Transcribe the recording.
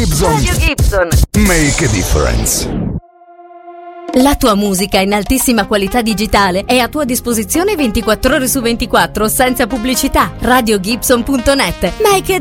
Gibson. Radio Gibson. Make a difference. La tua musica in altissima qualità digitale è a tua disposizione 24 ore su 24 senza pubblicità. RadioGibson.net. Make a